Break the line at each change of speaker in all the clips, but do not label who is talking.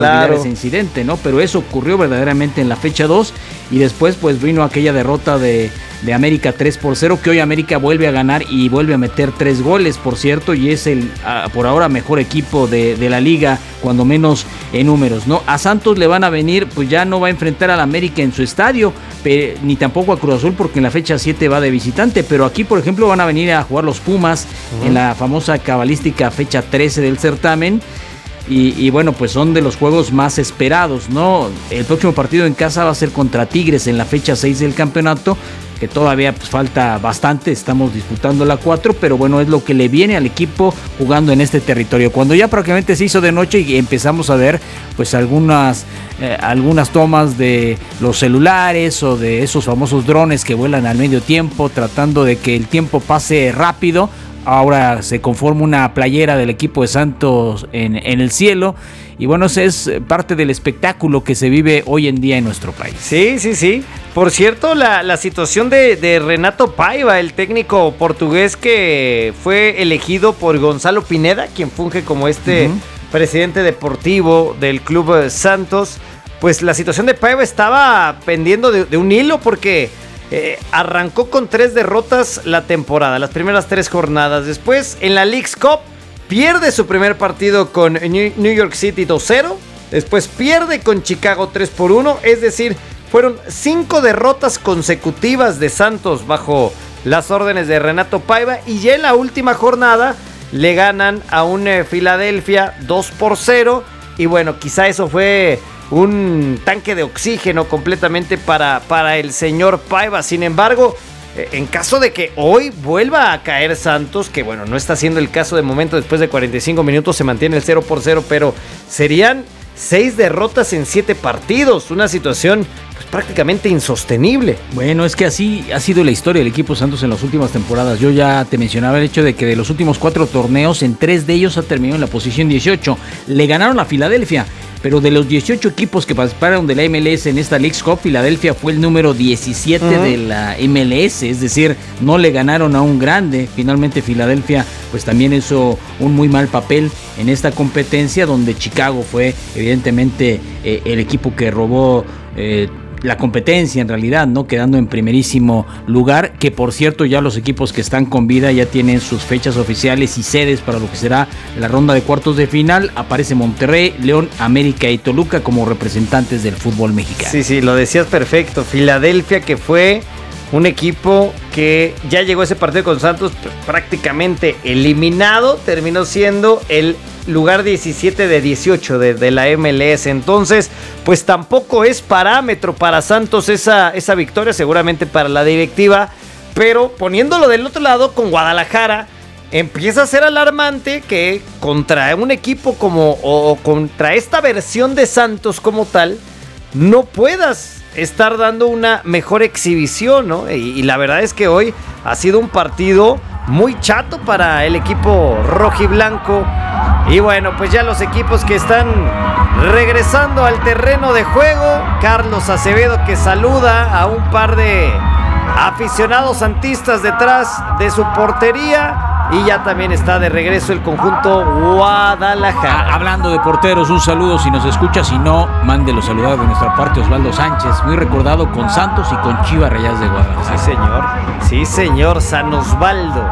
olvidar ese incidente, ¿no? Pero eso ocurrió verdaderamente en la fecha 2 y después pues vino aquella derrota de América 3-0, que hoy América vuelve a ganar y vuelve a meter 3 goles, por cierto, y es el por ahora mejor equipo de la liga, cuando menos en números, ¿no? A Santos le van a venir, pues ya no va a enfrentar al América en su estadio, ni tampoco a Cruz Azul, porque en la fecha 7 va de visitante, pero aquí, por ejemplo, van a venir a jugar los Pumas en la famosa cabalística fecha 13 del certamen. Y bueno, pues son de los juegos más esperados, ¿no? El próximo partido en casa va a ser contra Tigres en la fecha 6 del campeonato, que todavía pues falta bastante, estamos disputando la 4, pero bueno, es lo que le viene al equipo jugando en este territorio. Cuando ya prácticamente se hizo de noche y empezamos a ver pues algunas tomas de los celulares o de esos famosos drones que vuelan al medio tiempo, tratando de que el tiempo pase rápido. Ahora se conforma una playera del equipo de Santos en el cielo. Y bueno, ese es parte del espectáculo que se vive hoy en día en nuestro país.
Sí. Por cierto, la situación de Renato Paiva, el técnico portugués que fue elegido por Gonzalo Pineda, quien funge como presidente deportivo del Club Santos, pues la situación de Paiva estaba pendiendo de un hilo porque arrancó con 3 derrotas la temporada, las primeras 3 jornadas. Después, en la Leagues Cup, pierde su primer partido con New York City 2-0. Después pierde con Chicago 3-1. Es decir, fueron 5 derrotas consecutivas de Santos bajo las órdenes de Renato Paiva. Y ya en la última jornada le ganan a un Philadelphia 2-0. Y bueno, quizá eso fue un tanque de oxígeno completamente para el señor Paiva. Sin embargo, en caso de que hoy vuelva a caer Santos, que bueno, no está siendo el caso de momento, después de 45 minutos se mantiene el 0-0, pero serían 6 derrotas en 7 partidos, una situación pues prácticamente insostenible.
Bueno, es que así ha sido la historia del equipo Santos en las últimas temporadas. Yo ya te mencionaba el hecho de que de los últimos 4 torneos, en 3 de ellos ha terminado en la posición 18. Le ganaron a Filadelfia, pero de los 18 equipos que participaron de la MLS en esta Leagues Cup, Filadelfia fue el número 17 de la MLS, es decir, no le ganaron a un grande. Finalmente Filadelfia pues también hizo un muy mal papel en esta competencia, donde Chicago fue evidentemente el equipo que robó la competencia en realidad, ¿no? Quedando en primerísimo lugar, que por cierto ya los equipos que están con vida ya tienen sus fechas oficiales y sedes para lo que será la ronda de cuartos de final. Aparece Monterrey, León, América y Toluca como representantes del fútbol mexicano.
Sí, lo decías perfecto. Filadelfia, que fue un equipo que ya llegó a ese partido con Santos prácticamente eliminado, terminó siendo el lugar 17 de 18 de la MLS. Entonces, pues tampoco es parámetro para Santos esa victoria, seguramente para la directiva, pero poniéndolo del otro lado con Guadalajara, empieza a ser alarmante que contra un equipo o contra esta versión de Santos como tal, no puedas estar dando una mejor exhibición, ¿no? Y la verdad es que hoy ha sido un partido muy chato para el equipo rojiblanco. Y bueno, pues ya los equipos que están regresando al terreno de juego. Carlos Acevedo, que saluda a un par de aficionados santistas detrás de su portería. Y ya también está de regreso el conjunto Guadalajara.
Hablando de porteros, un saludo si nos escucha. Si no, mándelo saludado de nuestra parte Osvaldo Sánchez, muy recordado con Santos y con Chivas Rayadas de Guadalajara.
Sí, señor, San Osvaldo.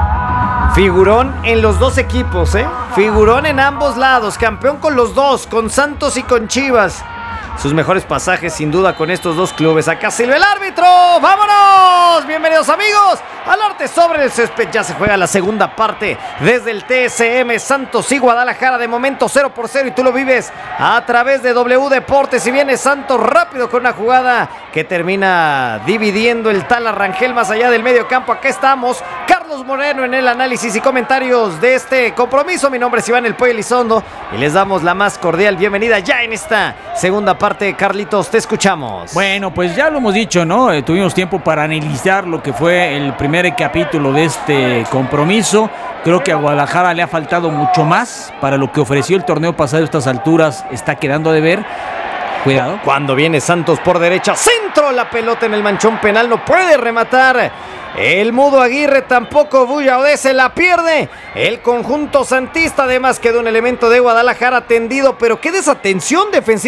Figurón en los dos equipos, Figurón en ambos lados, campeón con los dos, con Santos y con Chivas. Sus mejores pasajes sin duda con estos dos clubes. Acá silba el árbitro. ¡Vámonos! Bienvenidos amigos al Arte sobre el Césped. Ya se juega la segunda parte desde el TSM Santos y Guadalajara. De momento 0-0 y tú lo vives a través de W Deportes. Y viene Santos rápido con una jugada que termina dividiendo el tal Arrangel más allá del medio campo. Acá estamos, Carlos Moreno en el análisis y comentarios de este compromiso. Mi nombre es Iván El Pollo Elizondo y les damos la más cordial bienvenida ya en esta segunda parte. Carlitos, te escuchamos.
Bueno, pues ya lo hemos dicho, ¿no? Tuvimos tiempo para analizar lo que fue el primer capítulo de este compromiso. Creo que a Guadalajara le ha faltado mucho más para lo que ofreció el torneo pasado. A estas alturas está quedando de ver. Cuidado.
Cuando viene Santos por derecha, centro, la pelota en el manchón penal, no puede rematar El Mudo Aguirre tampoco. Buyaode se la pierde. El conjunto santista además quedó un elemento de Guadalajara tendido, pero qué desatención defensiva